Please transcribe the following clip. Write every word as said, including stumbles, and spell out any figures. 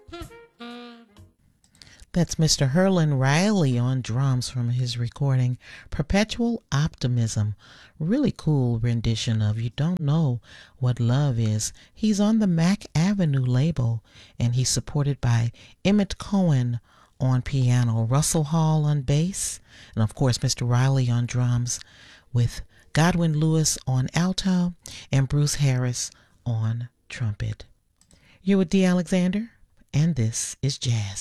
That's Mister Herlin Riley on drums from his recording Perpetual Optimism. Really cool rendition of You Don't Know What Love Is. He's on the Mac Avenue label, and he's supported by Emmett Cohen on piano, Russell Hall on bass, and of course Mister Riley on drums, with Godwin Lewis on alto and Bruce Harris on trumpet. You're with D. Alexander, and this is Jazz.